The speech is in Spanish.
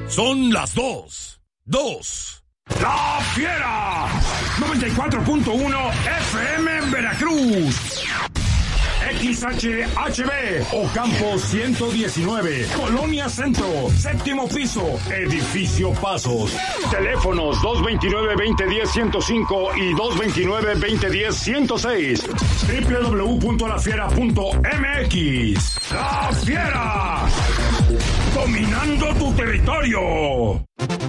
Son las 2. ¡La Fiera! 94.1 FM en Veracruz. XHHB, Ocampo 119, Colonia Centro, séptimo piso, Edificio Pasos. Teléfonos 229-2010-105 y 229-2010-106. www.lafiera.mx. ¡La Fiera! Dominando tu territorio.